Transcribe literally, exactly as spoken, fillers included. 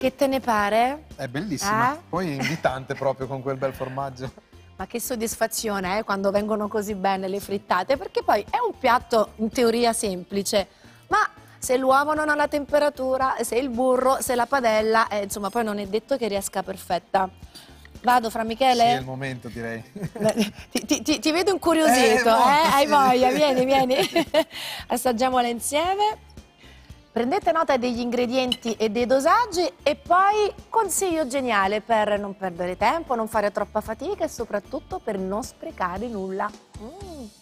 Che te ne pare? È bellissima, Eh? poi è invitante proprio con quel bel formaggio. Ma che soddisfazione eh, quando vengono così bene le frittate, perché poi è un piatto in teoria semplice, ma se l'uovo non ha la temperatura, se il burro, se la padella, eh, insomma poi non è detto che riesca perfetta. Vado, Fra Michele? Sì, è il momento, direi. Ti, ti- ti- ti vedo incuriosito, Eh, eh? molto, Hai sì. voglia, vieni, vieni. Assaggiamola insieme. Prendete nota degli ingredienti e dei dosaggi e poi consiglio geniale per non perdere tempo, non fare troppa fatica e soprattutto per non sprecare nulla. Mm.